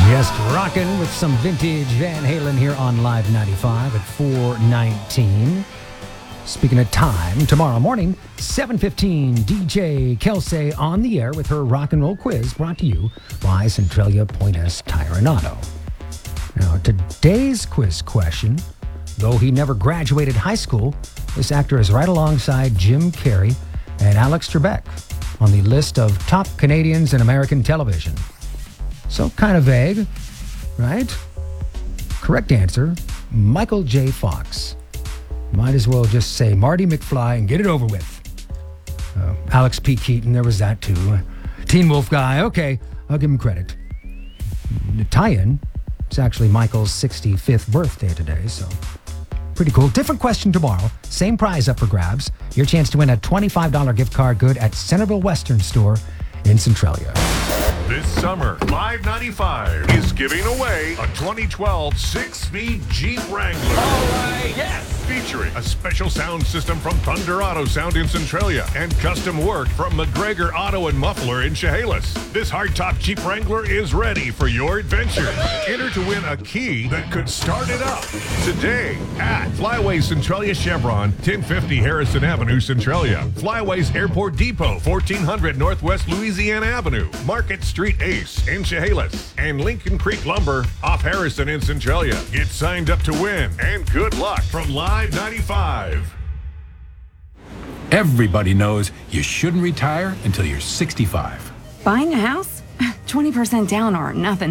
Just rocking with some vintage Van Halen here on Live 95 at 4:19. Speaking of time, tomorrow morning, 7:15, DJ Kelsey on the air with her rock and roll quiz brought to you by Centralia Pointez Tire and Auto. Now, today's quiz question, though he never graduated high school, this actor is right alongside Jim Carrey and Alex Trebek on the list of top Canadians in American television. So kind of vague, right? Correct answer, Michael J. Fox. Might as well just say Marty McFly and get it over with. Alex P. Keaton, there was that too. Teen Wolf guy, okay, I'll give him credit. The tie-in, it's actually Michael's 65th birthday today, so pretty cool. Different question tomorrow, same prize up for grabs. Your chance to win a $25 gift card good at Centerville Western Store in Centralia. This summer, Live 95 is giving away a 2012 6-speed Jeep Wrangler. All right, yes! Featuring a special sound system from Thunder Auto Sound in Centralia and custom work from McGregor Auto and Muffler in Chehalis. This hardtop Jeep Wrangler is ready for your adventure. Enter to win a key that could start it up today at Flyways Centralia Chevron, 1050 Harrison Avenue, Centralia. Flyways Airport Depot, 1400 Northwest Louisiana Avenue. Market Street Ace in Chehalis. And Lincoln Creek Lumber off Harrison in Centralia. Get signed up to win and good luck from Live 95. Everybody knows you shouldn't retire until you're 65. Buying a house? 20% down or nothing.